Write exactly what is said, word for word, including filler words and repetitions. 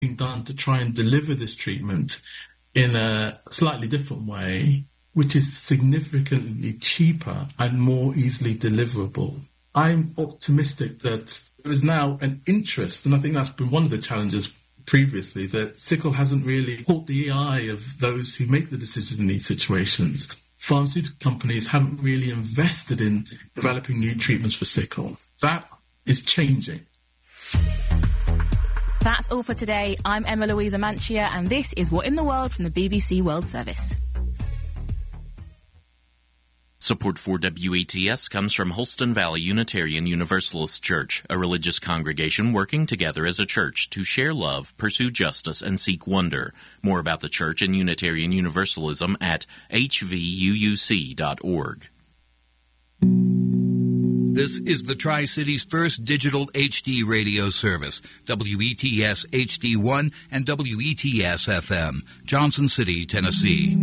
being done to try and deliver this treatment in a slightly different way, which is significantly cheaper and more easily deliverable. I'm optimistic that there is now an interest, and I think that's been one of the challenges previously, that sickle hasn't really caught the eye of those who make the decisions in these situations. Pharmaceutical companies haven't really invested in developing new treatments for sickle. That is changing. That's all for today. I'm Emma Louisa Manchia, and this is What in the World from the B B C World Service. Support for W E T S comes from Holston Valley Unitarian Universalist Church, a religious congregation working together as a church to share love, pursue justice, and seek wonder. More about the church and Unitarian Universalism at h v u u c dot org. This is the Tri-Cities first digital H D radio service, W E T S H D one and W E T S F M, Johnson City, Tennessee.